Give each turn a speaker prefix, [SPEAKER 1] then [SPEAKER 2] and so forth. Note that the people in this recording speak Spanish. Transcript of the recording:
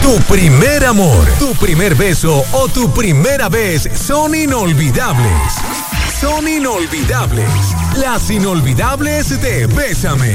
[SPEAKER 1] Tu primer amor, tu primer beso o tu primera vez son inolvidables. Son inolvidables. Las inolvidables de Bésame.